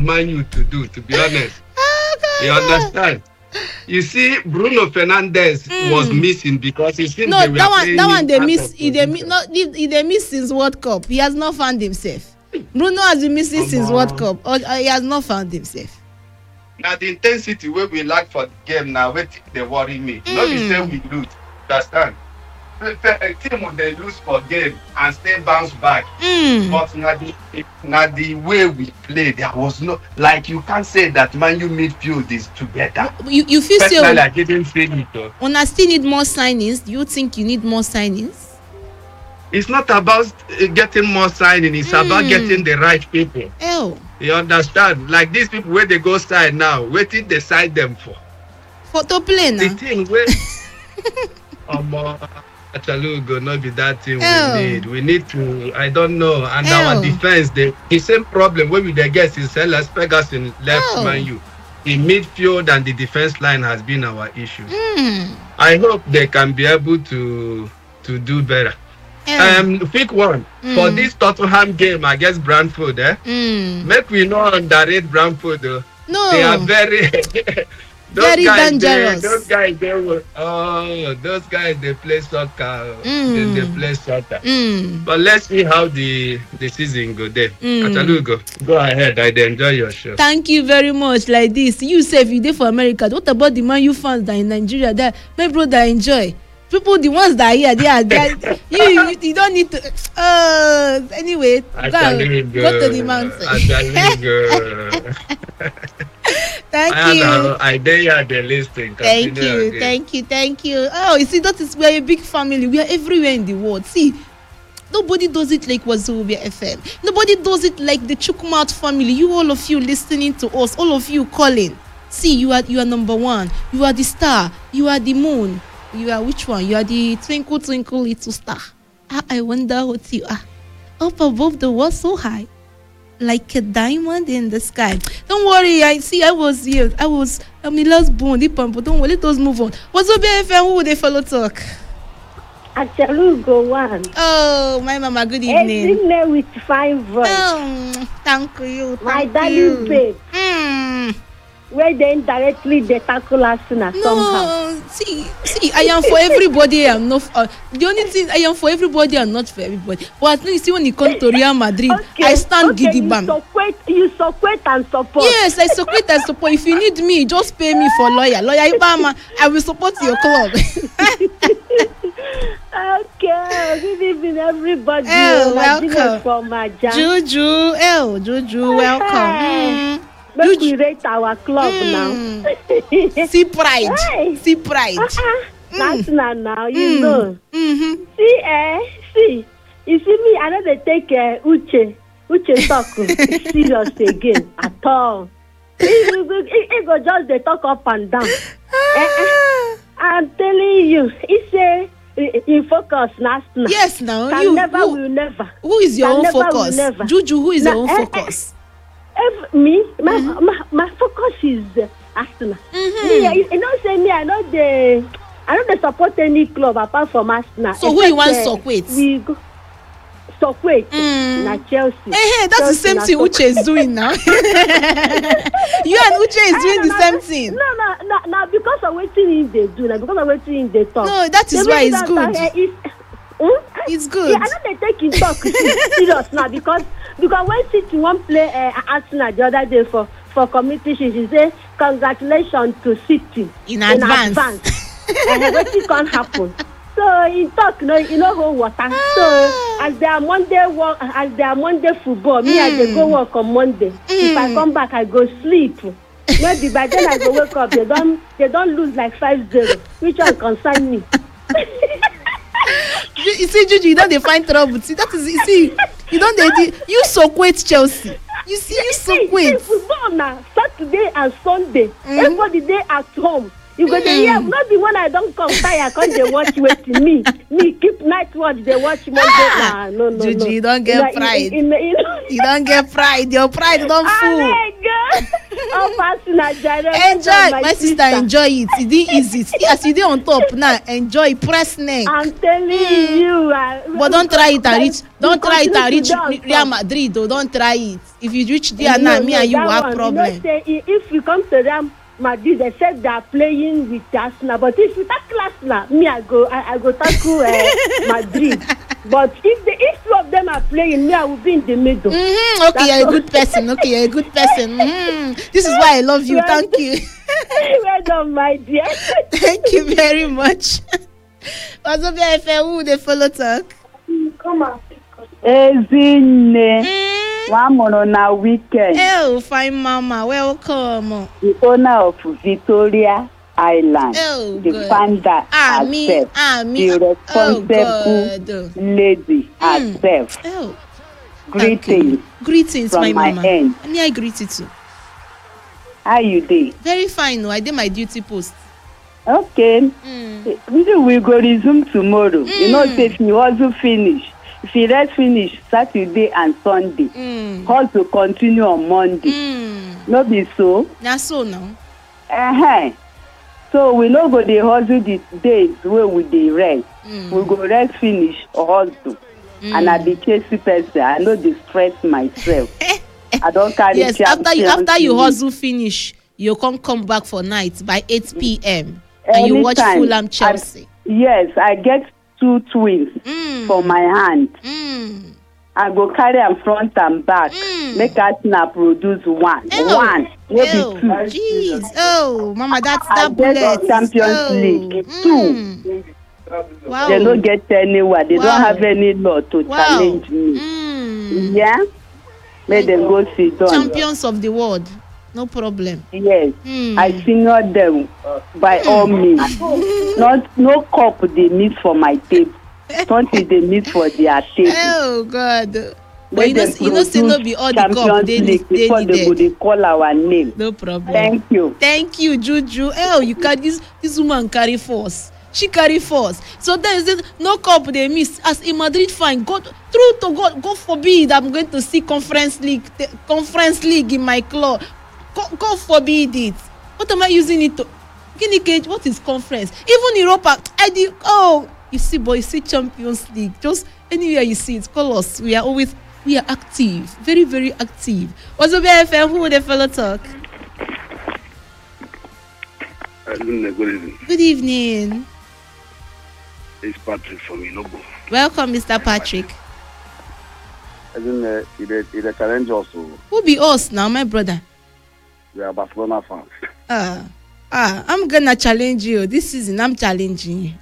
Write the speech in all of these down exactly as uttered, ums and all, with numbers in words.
Man U to do, to be honest. You understand? You see, Bruno Fernandes mm. was missing because he seems no, they were that one, that one they miss. He they, position. not, he they miss since World Cup. He has not found himself. Bruno has been missing Come since on. World Cup. Or, uh, he has not found himself. Now the intensity where we lack for the game now, wait, they worry me. Mm. Not the same we lose. Understand? A team when they lose for game and still bounce back. Mm. But now the, now the way we play, there was no, like you can't say that Man U midfield is together. You you feel Personally, so? I didn't feel it though. When I still need more signings, do you think you need more signings? It's not about uh, getting more signing. It's mm. about getting the right people. Oh. You understand? Like these people where they go side now, waiting they side them for. For to play now. The thing where um, uh, actually go not be that thing oh. we need. We need to, I don't know. And oh. our defense, the, the same problem where we the guess is Sellers Pegasus left oh. Man U. The midfield and the defense line has been our issue. Mm. I hope they can be able to to do better. Yeah. Um, pick one mm. for this Tottenham game against Brentford. Eh? Mm. Make we not underrate Brentford. Though. No, they are very, very guys, dangerous. They, those guys, they were, oh, those guys, they play soccer. Mm. They, they play soccer. Mm. But let's see how the the season go there. Mm. Atalugo, go ahead. I enjoy your show. Thank you very much. Like this, you say if you did for America, what about the Man U fans that in Nigeria that my brother enjoy? People, the ones that are here, they are there. you, you, you don't need to. Uh, anyway, go, go to the mountain. Thank I you. Know, I dare the listing. Thank you, again. thank you, thank you. Oh, you see, that is we are a big family. We are everywhere in the world. See, nobody does it like Wazobia F M. Nobody does it like the Chukwumat family. You, all of you listening to us, all of you calling. See, you are you are number one. You are the star. You are the moon. You are which one? You are the twinkle, twinkle, little star. Ah, I wonder what you are. Up above the world so high, like a diamond in the sky. Don't worry, I see I was here. I was, I'm the last born, but don't worry, let us move on. What's up, B F M? Who would they follow talk? Actually, go one. Oh, my mama, good evening. Evening with fine voice. Oh, thank you. Thank my you. darling babe. Mm. Where they indirectly they tackle Arsenal no, somehow. See, see, I am for everybody. I'm not. Uh, the only thing I am for everybody and not for everybody. But at least when it comes to Real Madrid, okay, I stand okay, giddy you bam. Support, you support and support. Yes, I support and support. If you need me, just pay me for lawyer. Lawyer Ibama, I will support your club. Okay, good evening, everybody. Oh, welcome. From Juju, oh, Juju, welcome. Mm. Let's we rate our club mm. now. See pride. Hey. See pride. Uh-uh. Mm. That's not now, you mm. know. Mm-hmm. See, eh, see. You see me, I know they take uh, Uche. Uche talk serious again at all. It go just they talk up and down. eh, I'm telling you, it's a in focus now. Yes, now Can you never who, will never. Who is your Can own focus? Never. Juju, who is now, your own eh, focus? If me, my, mm-hmm. my my focus is uh, Arsenal. Mm-hmm. Me, you, you know, say me, I know the, I don't support any club apart from Arsenal. So who you want to support? We go support mm. na Chelsea. Hey, hey, that's Chelsea the same thing Uche is doing now. You and Uche is doing no, the no, same no, thing. No, no, no, no, because of what they do, now because of what they talk. No, that is the why it's good. That, uh, it's, hmm? It's good. Yeah, I know they take in talk serious now because because when City won't play uh, Arsenal the other day for for community, she say congratulations to City in advance. In advance. And what it can happen. So in talk, you know, you know hold water. Ah. So as their Monday work, as their Monday football, mm. me I dey go work on Monday. Mm. If I come back, I go sleep. Maybe by then I go wake up. They don't they don't lose like five zero, which one concern me. You see, Juju, you don't they find trouble. See, that is, you see, you don't they, you so quit Chelsea. You see, you so quit. Football now, Saturday and Sunday. Mm. Everybody day at home. You go mm. there, yeah, not the one I don't come tired, because they watch waiting me. Me keep night watch, they watch Monday. Ah, nah, no, no, Juju, no. you don't get like, pride. In, in, in, in, you don't get pride. Your pride don't fool. Oh my God. All Arsenal, Jare. Enjoy, my, my sister, enjoy it. It dey easy. As you dey on top now, enjoy. Press neck. I'm telling mm. you. Uh, but don't try it and reach. Don't try it and reach Real Madrid. Though, don't try it. If you reach there now, no, me no, and you will have problem. You know, say, if you come to Real Madrid, they said they are playing with Arsenal. But if you tackle Arsenal, me I go, I, I go tackle uh, Madrid. But if the if two of them are playing, me I will be in the middle. Mm-hmm. Okay, That's you're all. a good person. Okay, you're a good person. Mm-hmm. This is why I love you. Thank you. Well done, my dear. Thank you very much. What's up, F M? Who they follow talk? Come on. Ezine. One more on our weekend. Oh, fine, Mama. Welcome. The owner of Victoria Island. Oh, the good. founder ah, me, herself. Ah, me. The responsible oh, lady mm. herself. Oh. Greetings. Greetings, from my, my mama. end. Me, I greet you too. How you dey? Very fine. No, I did my duty post. Okay. Mm. We will go resume tomorrow. Mm. You know, if you also finish. If you rest finish Saturday and Sunday, mm. also continue on Monday. Mm. No be so? Na so now. Uh-huh. So we no go dey hustle the days wey we dey rest. Mm. We go rest finish hustle. Mm. And I be chasing person. I no dey stress myself. I don carry yes, after you after you hustle finish, you come come back for night by eight p.m. and you watch Fulham Chelsea. I, yes, I get two twins mm. for my hand. Mm. I go carry am front and back. Mm. Make Arsenal produce one. Ew. One. No be two. Jeez. Oh, Mama, that's that I bullet. get Champions oh. League. Mm. Two. Wow. They don't get anywhere. They wow. don't have any law to wow. challenge me. Mm. Yeah? Make them go sit down. Champions of the world. No problem. Yes. Mm. I senior them by mm. all means. Not no cup they miss for my table. Something they miss for their table. Oh God. But you know, you know, say no be all the cup they need. Before they go, they call our name. No problem. Thank you. Thank you, Juju. Oh, you can this this woman carry force. She carry force. So then is it no cup they miss. As a Madrid fan, God, true to God, God forbid I'm going to see conference league, the, conference league in my club. God, God forbid it. What am I using it to? Guinea cage. What is conference? Even Europa. I did. Oh, you see, boy, you see Champions League. Just anywhere you see it, call us. We are always we are active, very very active. What's up, F M? Who would the fellow talk? Good evening. Good evening. It's Patrick from Ilobo. Welcome, Mister Patrick. I think uh, it's a challenge also. Who be us now, my brother? We are Barcelona fans. Ah, ah, I'm gonna challenge you this season. I'm challenging you.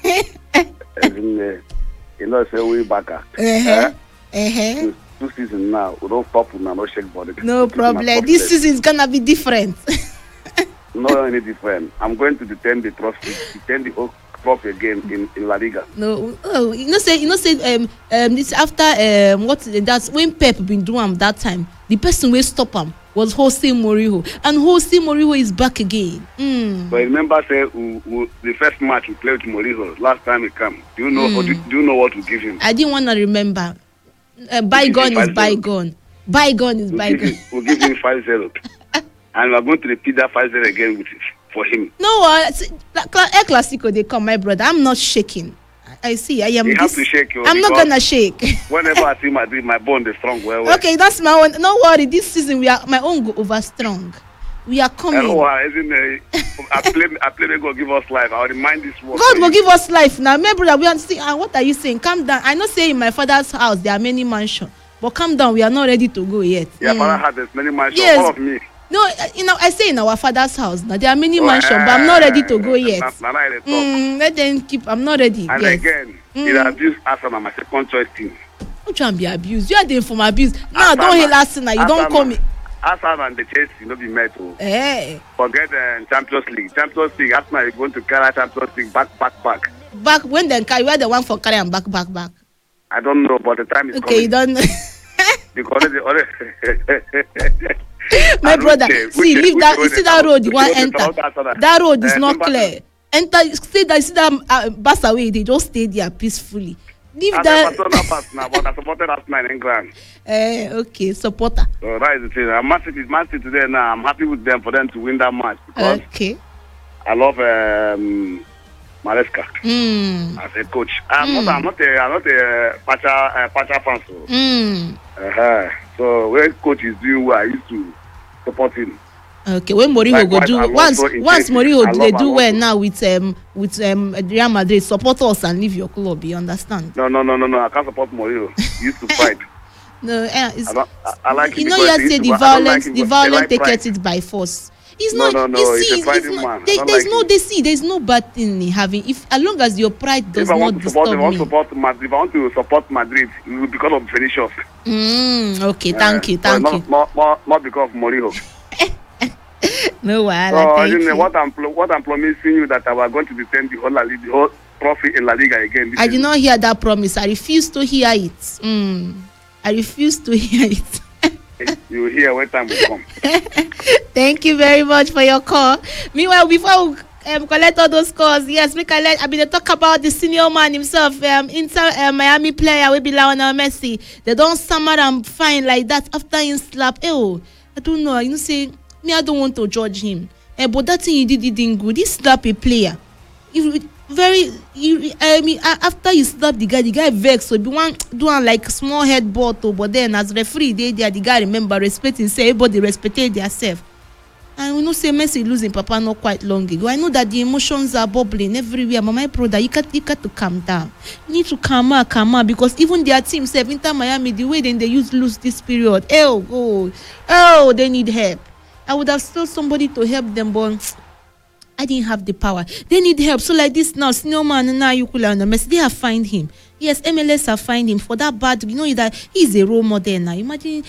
I think, uh, you know, say we back at. Uh-huh. Uh-huh. Two, two seasons now, we don't pop now, no shake body. No problem. This season is gonna be different. No, any different. I'm going to defend the trophy, defend the whole trophy again in, in La Liga. No, oh, you know, say, you know, say, um, um, this after um, what that's when Pep been doing that time. The person will stop him was Jose Mourinho, and Jose Mourinho is back again. Mm. But remember, say who, who, the first match we played with Mourinho last time he came. Do you know? Mm. What, do, do you know what to give him? I didn't want to remember. Uh, bygone is bygone. Bygone is we'll bygone. Give him, we'll give him five zero, and we're going to repeat that five zero again with for him. No, uh, El Clasico they come, my brother. I'm not shaking. I see. I am. You this, have to shake. You, I'm not gonna shake. Whenever I see Madrid, my bone is strong. Well, well. Okay, that's my own. No worry. This season we are my own go over strong. We are coming. Hello, uh, isn't uh, I play. I play. They go give us life. I'll remind this one. God will give us life now. My brother, we are see. Uh, what are you saying? Calm down. I know. Say in my father's house there are many mansions, but calm down. We are not ready to go yet. Yeah, mm. father had this many mansions. Yes. All of me. No, you know, I say in our father's house now there are many oh, mansions, uh, but I'm not ready to go yet. Nah, nah, nah, mm, let them keep. I'm not ready. And yes. again, mm. it abuse Arsenal, my second choice team. Don't try and be abused. You are the from abuse. Now don't hail Arsenal. You don't call me. Arsenal and the Chelsea no be met. Hey. Forget the uh, Champions League. Champions League. Arsenal is going to carry Champions League back, back, back. Back when they carry, where the one for carry and back, back, back. I don't know, but the time is okay, coming. Okay, you don't know. Because the other. My brother, see, leave that. You see that road you want enter. That road is not clear. Enter. See that. See that uh, bus away. They just stay there peacefully. Leave I'm that. a Barcelona fan now, but I supported Arsenal in England. Uh, okay, supporter. So that is the thing. I'm Man City, Man City today now. I'm happy with them for them to win that match because Okay. I love um, Maresca Mm. as a coach. I'm Mm. not. I'm not a. I'm not a Pacha uh, Pacha fan. So, Mm. uh-huh. so when coach is doing well, I used to support him. Okay, when Mourinho go Likewise, do Alonso once in once Chelsea. Mourinho I do they love do well Alonso. now with um with um Real Madrid, support us and leave your club. You understand? No, no, no, no, no. I can't support Mourinho. He used to fight. No, uh, it's, I, don't, I, I like him you know, because you he say used the to- I don't like violence, him the because they violent like take pride. it by force. It's No, not. no, no, You he's see, a it's, prideful it's man. not. I There, don't there's like no. him. They see. There's no bad thing in having. If as long as your pride does If I not want to support, if disturb I want to me. support Madrid, if I want to support Madrid, it will be because of Vinicius. Mm, okay, thank Uh, you, but thank not, you. Not, not, not because of Mourinho. No, So, wahala, thank you know, you. what I'm pro- what I'm promising you that I was going to defend the whole La Liga, the whole trophy in La Liga again. This I did season. not hear that promise. I refuse to hear it. Mm, I refuse to hear it. You will hear when time will come. Thank you very much for your call. Meanwhile, before we um, collect all those calls, yes, we collect. I mean, they talk about the senior man himself, um, Inter uh, Miami player, we be Lionel Messi. They don't summer and fine like that after him slap. Oh, I don't know. You know, say me, I don't want to judge him. Eh, but that thing he did, he didn't good. He slap a player. He very. He, I mean, a- after he slap the guy, the guy vex. So be one doing like small head ball too. But then as referee, they there, the guy remember respecting. Say everybody respected themselves. And we know say Messi losing Papa not quite long ago. I know that the emotions are bubbling everywhere. But my brother, you got you got to calm down. You need to calm out, calm out, because even their team, say Inter Miami, the way then they use lose this period. Oh, oh, oh, they need help. I would have still somebody to help them, but I didn't have the power. They need help. So like this now, senior man now you could and the Messi, they have find him. Yes, M L S have find him for that bad. You know that he's a role model now. Imagine